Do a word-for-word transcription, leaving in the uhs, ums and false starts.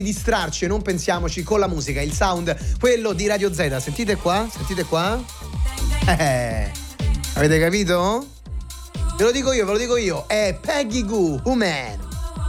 distrarci e non pensiamoci con la musica, il sound, quello di Radio Z. Sentite qua, sentite qua. Eh, avete capito? Ve lo dico io, ve lo dico io. È Peggy Gou, Human.